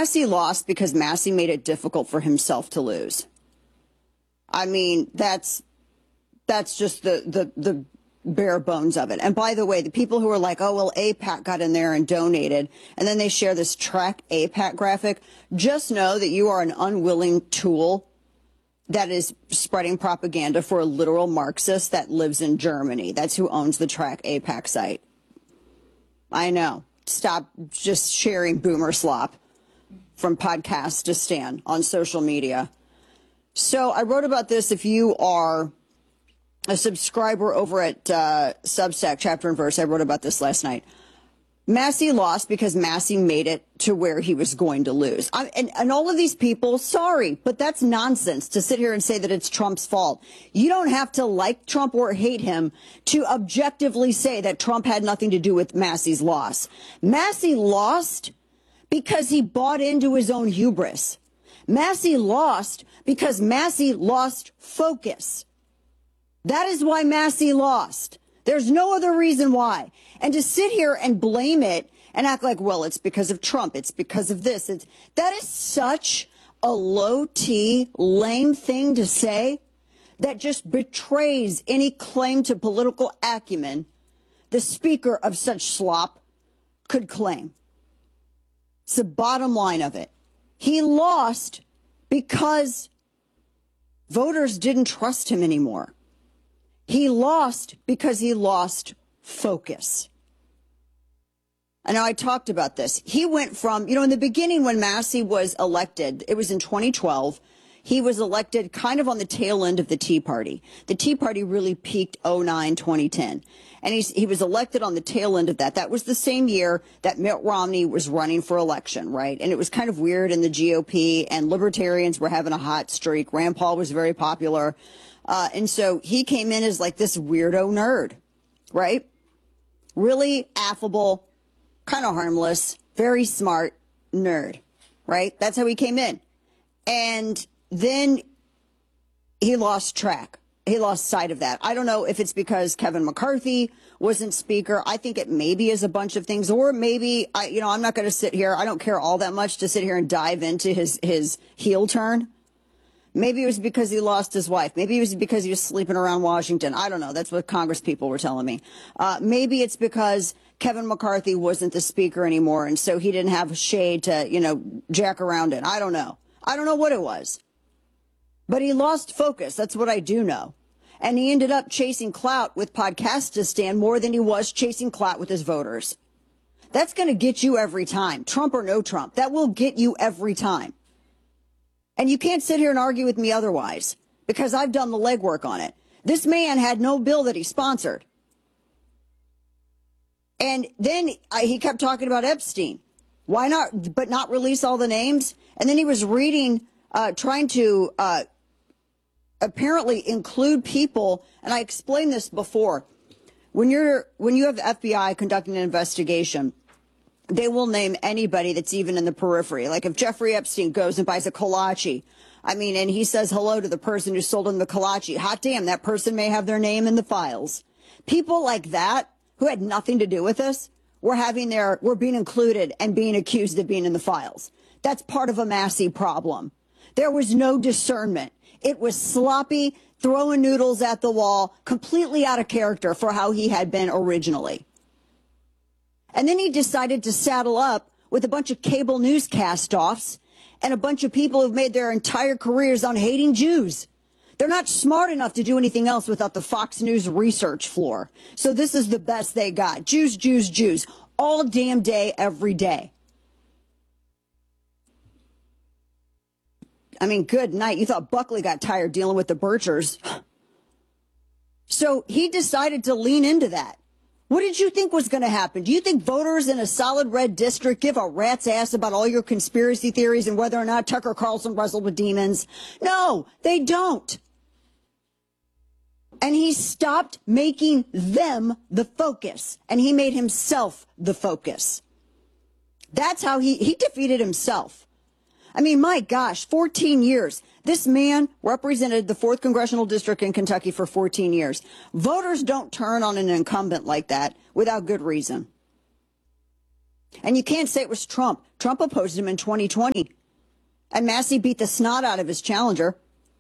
Massie lost because Massie made it difficult for himself to lose. I mean, that's just the bare bones of it. And by the way, the people who are like, oh, well, AIPAC got in there and donated, and then they share this track AIPAC graphic, just know that you are an unwilling tool that is spreading propaganda for a literal Marxist that lives in Germany. That's who owns the track AIPAC site. I know. Stop just sharing boomer slop from podcast to Stan on social media. So I wrote about this. If you are a subscriber over at Substack, Chapter and Verse, I wrote about this last night. Massie lost because Massie made it to where he was going to lose. And all of these people, sorry, but that's nonsense to sit here and say that it's Trump's fault. You don't have to like Trump or hate him to objectively say that Trump had nothing to do with Massie's loss. Massie lost because he bought into his own hubris. Massie lost because Massie lost focus. That is why Massie lost. There's no other reason why. And to sit here and blame it and act like, well, it's because of Trump, it's because of this. That is such a low-T, lame thing to say that just betrays any claim to political acumen the speaker of such slop could claim. It's the bottom line of it. He lost because voters didn't trust him anymore. He lost because he lost focus. I know I talked about this. He went from, in the beginning when Massie was elected, it was in 2012, he was elected kind of on the tail end of the Tea Party. The Tea Party really peaked 2009, 2010. And he was elected on the tail end of that. That was the same year that Mitt Romney was running for election, right? And it was kind of weird in the GOP, and libertarians were having a hot streak. Rand Paul was very popular. And so he came in as like this weirdo nerd, right? Really affable, kind of harmless, very smart nerd, right? That's how he came in. And then he lost track. He lost sight of that. I don't know if it's because Kevin McCarthy wasn't speaker. I think it maybe is a bunch of things, or maybe I'm not going to sit here. I don't care all that much to sit here and dive into his heel turn. Maybe it was because he lost his wife. Maybe it was because he was sleeping around Washington. I don't know. That's what Congress people were telling me. Maybe it's because Kevin McCarthy wasn't the speaker anymore, and so he didn't have shade to, jack around in. I don't know. I don't know what it was. But he lost focus. That's what I do know. And he ended up chasing clout with Podcastistan more than he was chasing clout with his voters. That's going to get you every time, Trump or no Trump. That will get you every time. And you can't sit here and argue with me otherwise, because I've done the legwork on it. This man had no bill that he sponsored. And then he kept talking about Epstein. Why not, but not release all the names? And then he was reading, trying to apparently include people. And I explained this before. When you have the FBI conducting an investigation, they will name anybody that's even in the periphery. Like if Jeffrey Epstein goes and buys a kolache, and he says hello to the person who sold him the kolache, hot damn, that person may have their name in the files. People like that who had nothing to do with this were being included and being accused of being in the files. That's part of a Massie problem. There was no discernment. It was sloppy, throwing noodles at the wall, completely out of character for how he had been originally. And then he decided to saddle up with a bunch of cable news cast-offs and a bunch of people who've made their entire careers on hating Jews. They're not smart enough to do anything else without the Fox News research floor. So this is the best they got. Jews, Jews, Jews. All damn day, every day. Good night. You thought Buckley got tired dealing with the Birchers. So he decided to lean into that. What did you think was going to happen? Do you think voters in a solid red district give a rat's ass about all your conspiracy theories and whether or not Tucker Carlson wrestled with demons? No, they don't. And he stopped making them the focus, and he made himself the focus. That's how he defeated himself. My gosh, 14 years. This man represented the 4th Congressional District in Kentucky for 14 years. Voters don't turn on an incumbent like that without good reason. And you can't say it was Trump. Trump opposed him in 2020. And Massey beat the snot out of his challenger.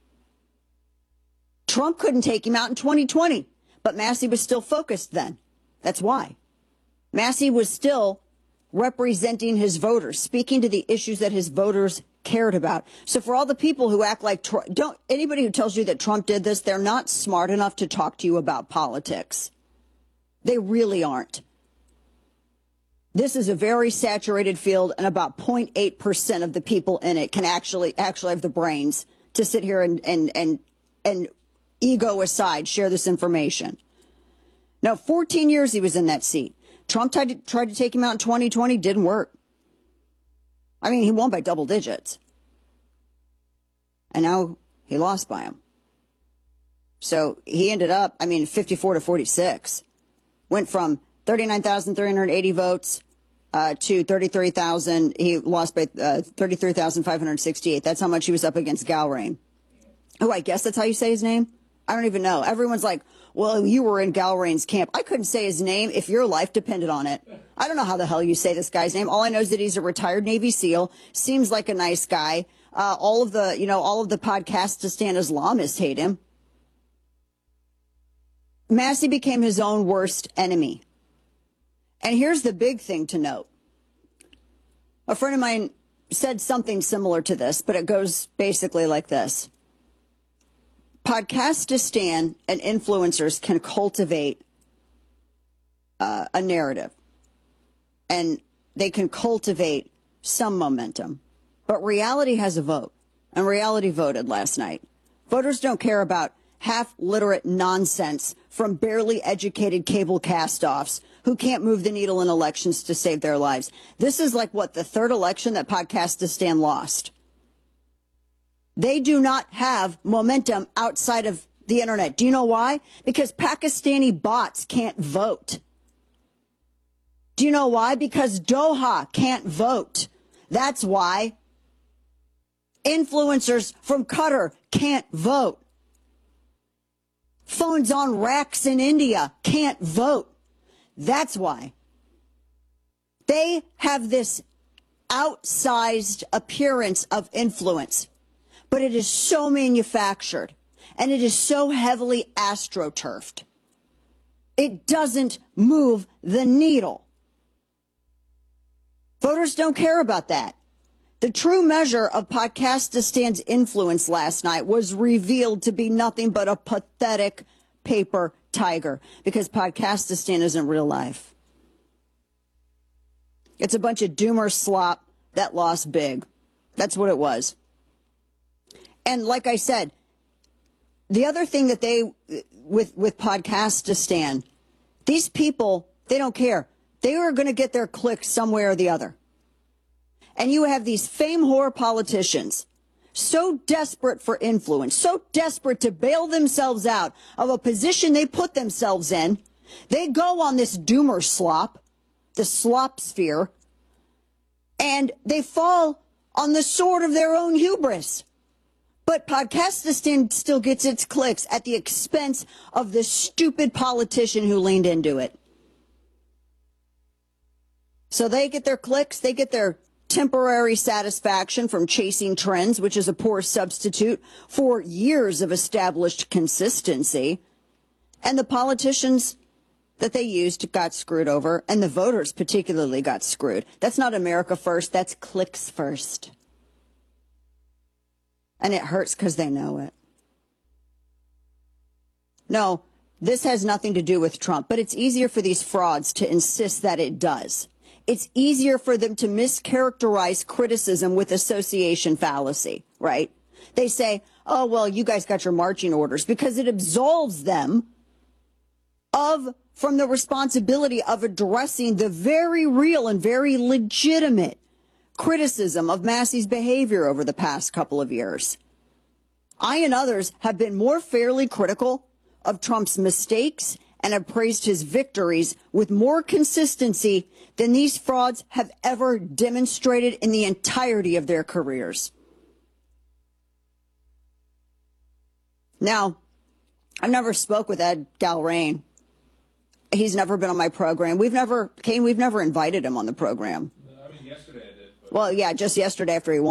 Trump couldn't take him out in 2020, but Massey was still focused then. That's why. Massey was still representing his voters, speaking to the issues that his voters cared about. So for all the people who act like anybody who tells you that Trump did this, they're not smart enough to talk to you about politics. They really aren't. This is a very saturated field, and about 0.8% of the people in it can actually have the brains to sit here and ego aside, share this information. Now, 14 years he was in that seat. Trump tried to take him out in 2020, didn't work. I mean, he won by double digits. And now he lost by him. So he ended up, 54 to 46. Went from 39,380 votes to 33,000. He lost by 33,568. That's how much he was up against Gowrain. Oh, I guess that's how you say his name? I don't even know. Everyone's like, well, you were in Gowrain's camp. I couldn't say his name if your life depended on it. I don't know how the hell you say this guy's name. All I know is that he's a retired Navy SEAL. Seems like a nice guy. All of the Podcastistan Islamists hate him. Massey became his own worst enemy. And here's the big thing to note. A friend of mine said something similar to this, but it goes basically like this. Podcastistan and influencers can cultivate a narrative, and they can cultivate some momentum. But reality has a vote, and reality voted last night. Voters don't care about half-literate nonsense from barely educated cable cast-offs who can't move the needle in elections to save their lives. This is like, the third election that Podcastistan lost. They do not have momentum outside of the internet. Do you know why? Because Pakistani bots can't vote. Do you know why? Because Doha can't vote. That's why. Influencers from Qatar can't vote. Phones on racks in India can't vote. That's why. They have this outsized appearance of influence. But it is so manufactured, and it is so heavily astroturfed. It doesn't move the needle. Voters don't care about that. The true measure of Podcastistan's influence last night was revealed to be nothing but a pathetic paper tiger, because Podcastistan isn't real life. It's a bunch of doomer slop that lost big. That's what it was. And like I said, the other thing that with Podcastistan, these people, they don't care. They are going to get their clicks some way or the other. And you have these fame whore politicians so desperate for influence, so desperate to bail themselves out of a position they put themselves in. They go on this doomer slop, the slop sphere, and they fall on the sword of their own hubris. But Podcastistan still gets its clicks at the expense of this stupid politician who leaned into it. So they get their clicks, they get their temporary satisfaction from chasing trends, which is a poor substitute for years of established consistency. And the politicians that they used got screwed over, and the voters particularly got screwed. That's not America first, that's clicks first. And it hurts because they know it. No, this has nothing to do with Trump, but it's easier for these frauds to insist that it does. It's easier for them to mischaracterize criticism with association fallacy, right? They say, oh, well, you guys got your marching orders, because it absolves them from the responsibility of addressing the very real and very legitimate criticism of Massey's behavior over the past couple of years. I and others have been more fairly critical of Trump's mistakes and have praised his victories with more consistency than these frauds have ever demonstrated in the entirety of their careers. Now, I never spoke with Ed Gowrain. He's never been on my program. We've never invited him on the program. I mean, yesterday I did. But... Well, yeah, just yesterday after he won.